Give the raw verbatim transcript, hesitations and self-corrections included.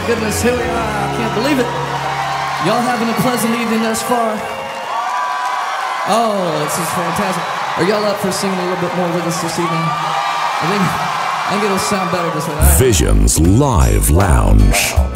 goodness, here we are. I can't believe it. Y'all having a pleasant evening thus far? Oh, this is fantastic. Are y'all up for singing a little bit more with us this evening? I think, I think it'll sound better this way. All right. Visions Live Lounge.